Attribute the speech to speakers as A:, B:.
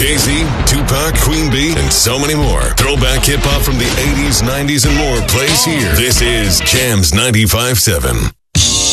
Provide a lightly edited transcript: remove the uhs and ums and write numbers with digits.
A: Jay-Z, Tupac, Queen Bee, and so many more. Throwback hip-hop from the 80s, 90s, and more plays here. This is Jams 95.7.